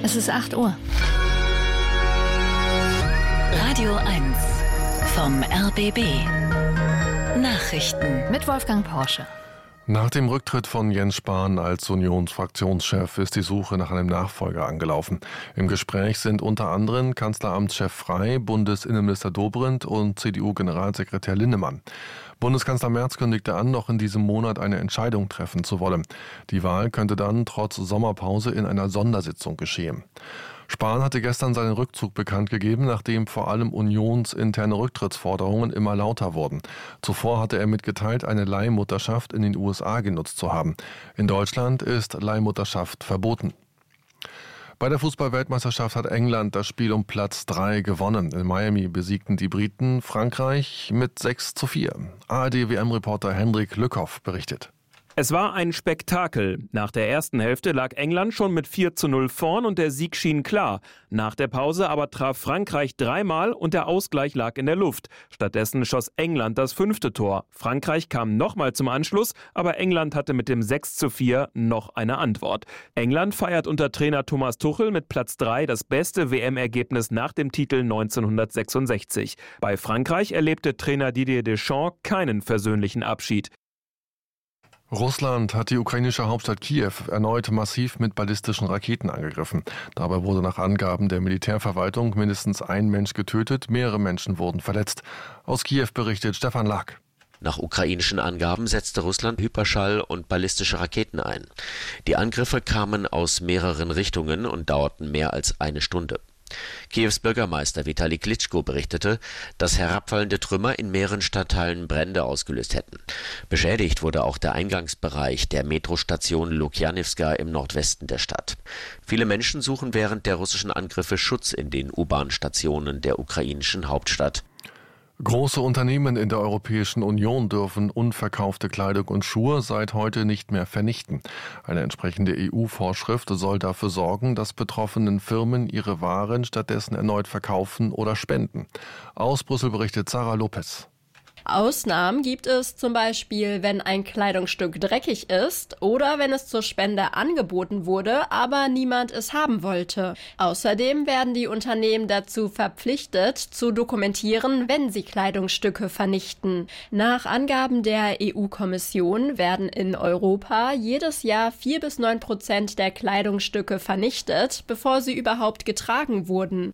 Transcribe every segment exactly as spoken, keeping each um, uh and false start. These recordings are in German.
Es ist acht Uhr. Radio eins vom R B B. Nachrichten Mit Wolfgang Porsche. Nach dem Rücktritt von Jens Spahn als Unionsfraktionschef ist die Suche nach einem Nachfolger angelaufen. Im Gespräch sind unter anderem Kanzleramtschef Frey, Bundesinnenminister Dobrindt und C D U-Generalsekretär Linnemann. Bundeskanzler Merz kündigte an, noch in diesem Monat eine Entscheidung treffen zu wollen. Die Wahl könnte dann trotz Sommerpause in einer Sondersitzung geschehen. Spahn hatte gestern seinen Rückzug bekannt gegeben, nachdem vor allem unionsinterne Rücktrittsforderungen immer lauter wurden. Zuvor hatte er mitgeteilt, eine Leihmutterschaft in den U S A genutzt zu haben. In Deutschland ist Leihmutterschaft verboten. Bei der Fußball-Weltmeisterschaft hat England das Spiel um Platz drei gewonnen. In Miami besiegten die Briten Frankreich mit sechs zu vier. A R D-W M-Reporter Hendrik Lückhoff berichtet. Es war ein Spektakel. Nach der ersten Hälfte lag England schon mit vier zu null vorn und der Sieg schien klar. Nach der Pause aber traf Frankreich dreimal und der Ausgleich lag in der Luft. Stattdessen schoss England das fünfte Tor. Frankreich kam nochmal zum Anschluss, aber England hatte mit dem sechs zu vier noch eine Antwort. England feiert unter Trainer Thomas Tuchel mit Platz drei das beste W M-Ergebnis nach dem Titel neunzehnhundertsechsundsechzig. Bei Frankreich erlebte Trainer Didier Deschamps keinen versöhnlichen Abschied. Russland hat die ukrainische Hauptstadt Kiew erneut massiv mit ballistischen Raketen angegriffen. Dabei wurde nach Angaben der Militärverwaltung mindestens ein Mensch getötet, mehrere Menschen wurden verletzt. Aus Kiew berichtet Stefan Lag. Nach ukrainischen Angaben setzte Russland Hyperschall- und ballistische Raketen ein. Die Angriffe kamen aus mehreren Richtungen und dauerten mehr als eine Stunde. Kiews Bürgermeister Vitali Klitschko berichtete, dass herabfallende Trümmer in mehreren Stadtteilen Brände ausgelöst hätten. Beschädigt wurde auch der Eingangsbereich der Metrostation Lukjanivska im Nordwesten der Stadt. Viele Menschen suchen während der russischen Angriffe Schutz in den U-Bahn-Stationen der ukrainischen Hauptstadt. Große Unternehmen in der Europäischen Union dürfen unverkaufte Kleidung und Schuhe seit heute nicht mehr vernichten. Eine entsprechende E U-Vorschrift soll dafür sorgen, dass betroffenen Firmen ihre Waren stattdessen erneut verkaufen oder spenden. Aus Brüssel berichtet Sarah Lopez. Ausnahmen gibt es zum Beispiel, wenn ein Kleidungsstück dreckig ist oder wenn es zur Spende angeboten wurde, aber niemand es haben wollte. Außerdem werden die Unternehmen dazu verpflichtet, zu dokumentieren, wenn sie Kleidungsstücke vernichten. Nach Angaben der E U-Kommission werden in Europa jedes Jahr vier bis neun Prozent der Kleidungsstücke vernichtet, bevor sie überhaupt getragen wurden.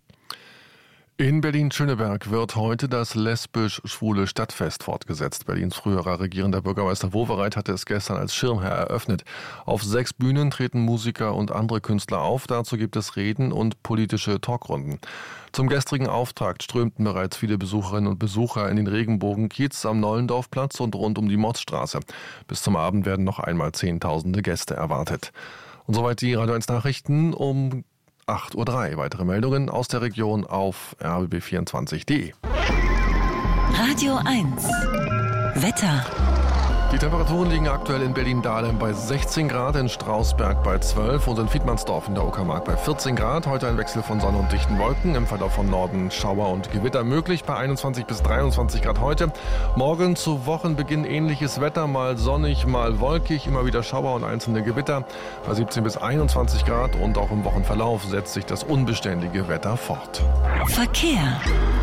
In Berlin-Schöneberg wird heute das lesbisch-schwule Stadtfest fortgesetzt. Berlins früherer regierender Bürgermeister Wowereit hatte es gestern als Schirmherr eröffnet. Auf sechs Bühnen treten Musiker und andere Künstler auf. Dazu gibt es Reden und politische Talkrunden. Zum gestrigen Auftakt strömten bereits viele Besucherinnen und Besucher in den Regenbogen-Kiez am Nollendorfplatz und rund um die Motzstraße. Bis zum Abend werden noch einmal Zehntausende Gäste erwartet. Und soweit die Radio eins Nachrichten um acht Uhr drei. Weitere Meldungen aus der Region auf r b b vierundzwanzig punkt d e. Radio eins Wetter. Die Temperaturen liegen aktuell in Berlin-Dahlem bei sechzehn Grad, in Strausberg bei zwölf und in Fiedmannsdorf in der Uckermark bei vierzehn Grad. Heute ein Wechsel von Sonne und dichten Wolken, im Verlauf von Norden Schauer und Gewitter möglich bei einundzwanzig bis dreiundzwanzig Grad heute. Morgen zu Wochenbeginn ähnliches Wetter, mal sonnig, mal wolkig, immer wieder Schauer und einzelne Gewitter bei siebzehn bis einundzwanzig Grad und auch im Wochenverlauf setzt sich das unbeständige Wetter fort. Verkehr.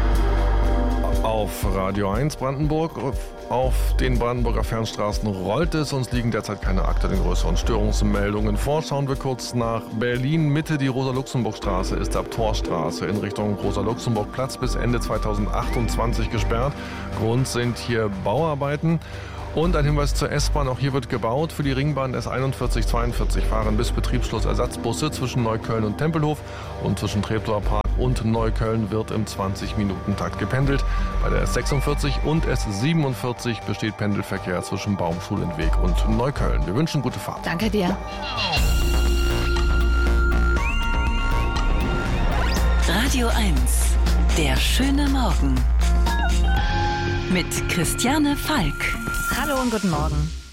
Auf Radio eins Brandenburg, auf den Brandenburger Fernstraßen rollt es. Uns liegen derzeit keine aktuellen größeren Störungsmeldungen vor. Schauen wir kurz nach Berlin Mitte. Die Rosa-Luxemburg-Straße ist ab Torstraße in Richtung Rosa-Luxemburg-Platz bis Ende zweitausendachtundzwanzig gesperrt. Grund sind hier Bauarbeiten. Und ein Hinweis zur S-Bahn, auch hier wird gebaut. Für die Ringbahn S einundvierzig zweiundvierzig fahren bis Betriebsschluss Ersatzbusse zwischen Neukölln und Tempelhof. Und zwischen Treptower Park und Neukölln wird im zwanzig-Minuten-Takt gependelt. Bei der S sechsundvierzig und S siebenundvierzig besteht Pendelverkehr zwischen Baumschulenweg und Neukölln. Wir wünschen gute Fahrt. Danke dir. Radio eins, der schöne Morgen. Mit Christiane Falk. Hallo und guten Morgen.